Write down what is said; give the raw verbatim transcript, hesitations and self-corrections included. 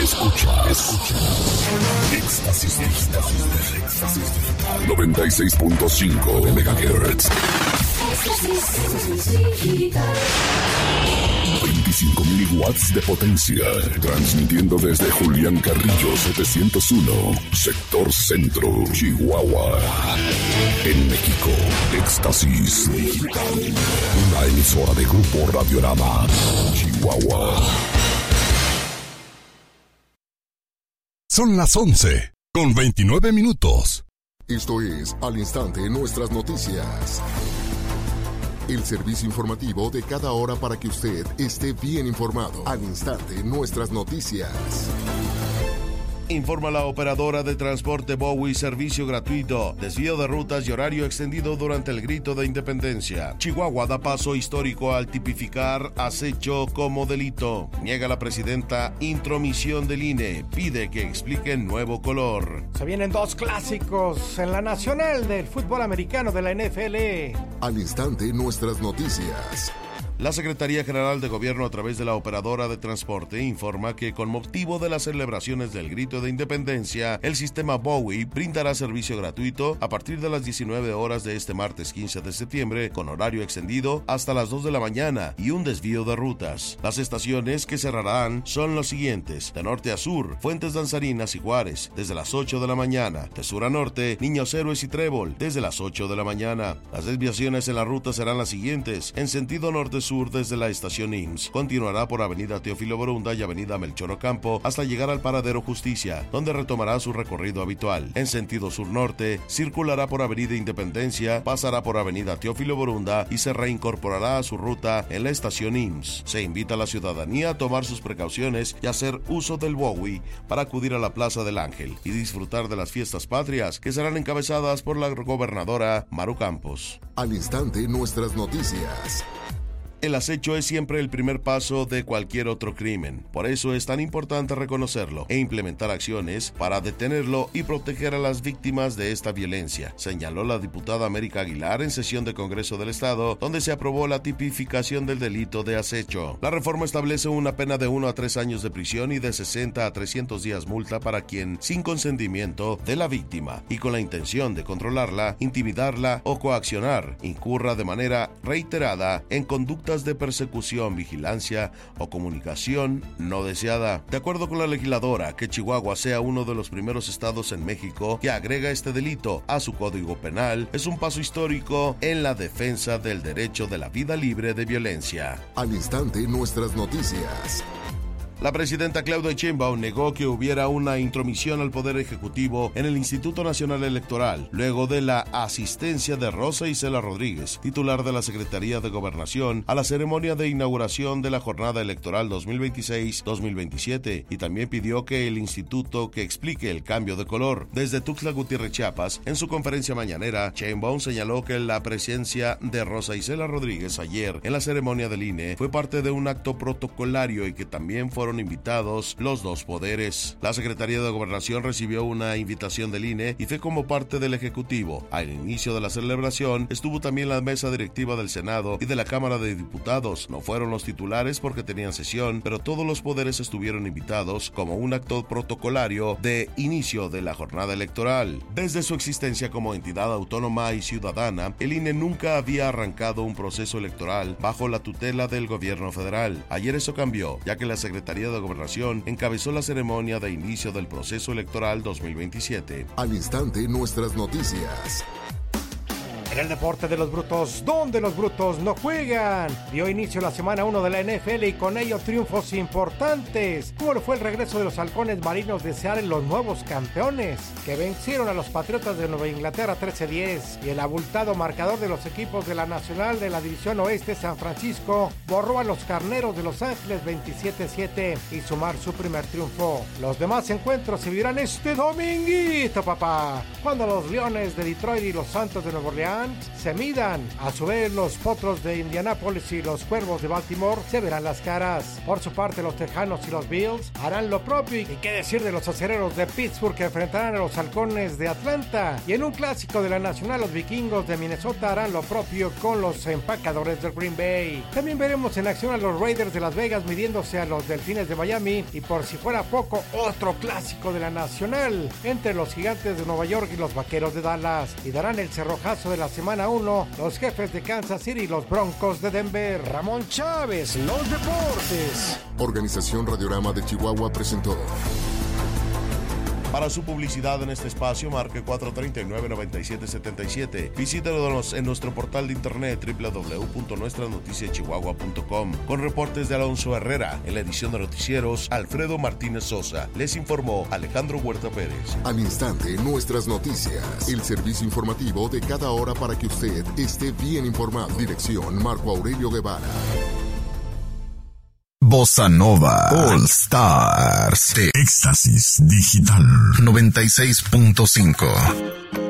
escucha, escucha. Éxtasis Digital. Éxtasis Digital. noventa y seis punto cinco megahertz. Éxtasis Digital. veinticinco miliwatts de potencia. Transmitiendo desde Julián Carrillo setecientos uno, sector centro, Chihuahua. En México, Éxtasis Digital. Una emisora de Grupo Radiorama, Chihuahua. Son las once, con veintinueve minutos. Esto es Al Instante Nuestras Noticias. El servicio informativo de cada hora para que usted esté bien informado. Al instante, nuestras noticias. Informa la operadora de transporte Bowie, servicio gratuito, desvío de rutas y horario extendido durante el grito de independencia. Chihuahua da paso histórico al tipificar acecho como delito. Niega la presidenta intromisión del I N E. Pide que expliquen nuevo color. Se vienen dos clásicos en la nacional del fútbol americano de la N F L. Al instante, nuestras noticias. La Secretaría General de Gobierno, a través de la operadora de transporte, informa que con motivo de las celebraciones del Grito de Independencia, el sistema Bowie brindará servicio gratuito a partir de las diecinueve horas de este martes quince de septiembre, con horario extendido hasta las dos de la mañana y un desvío de rutas. Las estaciones que cerrarán son los siguientes: de norte a sur, Fuentes Danzarinas y Juárez, desde las ocho de la mañana; de sur a norte, Niños Héroes y Trébol, desde las ocho de la mañana. Las desviaciones en la ruta serán las siguientes: en sentido norte-sur, desde la estación I M S S, continuará por avenida Teófilo Borunda y avenida Melchor Ocampo hasta llegar al paradero Justicia, donde retomará su recorrido habitual. En sentido sur-norte, circulará por avenida Independencia, pasará por avenida Teófilo Borunda y se reincorporará a su ruta en la estación I M S S. Se invita a la ciudadanía a tomar sus precauciones y hacer uso del Bowie para acudir a la Plaza del Ángel y disfrutar de las fiestas patrias, que serán encabezadas por la gobernadora Maru Campos. Al instante, nuestras noticias. El acecho es siempre el primer paso de cualquier otro crimen. Por eso es tan importante reconocerlo e implementar acciones para detenerlo y proteger a las víctimas de esta violencia, señaló la diputada América Aguilar en sesión de Congreso del Estado, donde se aprobó la tipificación del delito de acecho. La reforma establece una pena de uno a tres años de prisión y de sesenta a trescientos días multa para quien, sin consentimiento de la víctima y con la intención de controlarla, intimidarla o coaccionar, incurra de manera reiterada en conducta de persecución, vigilancia o comunicación no deseada. De acuerdo con la legisladora, que Chihuahua sea uno de los primeros estados en México que agrega este delito a su código penal es un paso histórico en la defensa del derecho de la vida libre de violencia. Al instante, nuestras noticias. La presidenta Claudia Sheinbaum negó que hubiera una intromisión al Poder Ejecutivo en el Instituto Nacional Electoral, luego de la asistencia de Rosa Isela Rodríguez, titular de la Secretaría de Gobernación, a la ceremonia de inauguración de la jornada electoral dos mil veintiséis dos mil veintisiete, y también pidió que el instituto que explique el cambio de color. Desde Tuxtla Gutiérrez, Chiapas, en su conferencia mañanera, Sheinbaum señaló que la presencia de Rosa Isela Rodríguez ayer en la ceremonia del I N E fue parte de un acto protocolario y que también fueron invitados los dos poderes. La Secretaría de Gobernación recibió una invitación del I N E y fue como parte del Ejecutivo. Al inicio de la celebración estuvo también la mesa directiva del Senado y de la Cámara de Diputados. No fueron los titulares porque tenían sesión, pero todos los poderes estuvieron invitados como un acto protocolario de inicio de la jornada electoral. Desde su existencia como entidad autónoma y ciudadana, el I N E nunca había arrancado un proceso electoral bajo la tutela del gobierno federal. Ayer eso cambió, ya que la Secretaría de Gobernación encabezó la ceremonia de inicio del proceso electoral dos mil veintisiete. Al instante, nuestras noticias. En el deporte de los brutos, donde los brutos no juegan, dio inicio la semana uno de la N F L y con ello triunfos importantes, como lo fue el regreso de los halcones marinos de Seattle, los nuevos campeones, que vencieron a los Patriotas de Nueva Inglaterra trece diez, y el abultado marcador de los equipos de la Nacional de la División Oeste, San Francisco, borró a los Carneros de Los Ángeles veintisiete siete y sumar su primer triunfo. Los demás encuentros se vivirán este dominguito, papá, cuando los Leones de Detroit y los Santos de Nueva Orleans Cleveland se midan. A su vez, los Potros de Indianápolis y los Cuervos de Baltimore se verán las caras. Por su parte, los Tejanos y los Bills harán lo propio. Y qué decir de los Acereros de Pittsburgh, que enfrentarán a los Halcones de Atlanta. Y en un clásico de la Nacional, los Vikingos de Minnesota harán lo propio con los Empacadores del Green Bay. También veremos en acción a los Raiders de Las Vegas midiéndose a los Delfines de Miami. Y por si fuera poco, otro clásico de la Nacional entre los Gigantes de Nueva York y los Vaqueros de Dallas. Y darán el cerrojazo de la semana uno los Jefes de Kansas City y los Broncos de Denver. Ramón Chávez, los deportes. Organización Radiorama de Chihuahua presentó. Para su publicidad en este espacio, marque cuatro tres nueve, nueve siete siete siete. Visítenos en nuestro portal de internet doble u doble u doble u punto nuestras noticias chihuahua punto com. Con reportes de Alonso Herrera, en la edición de noticieros, Alfredo Martínez Sosa. Les informó Alejandro Huerta Pérez. Al instante, nuestras noticias. El servicio informativo de cada hora para que usted esté bien informado. Dirección Marco Aurelio Guevara. Bossa Nova All Stars de Éxtasis Digital noventa y seis punto cinco.